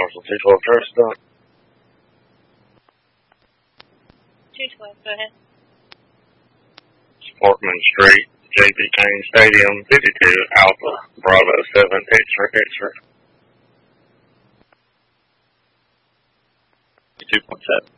Marshall 212 Traverse Stop. 212, go ahead. Parkman Street, J.B. Kane Stadium, 52 Alpha Bravo 7 X-ray. 2.7.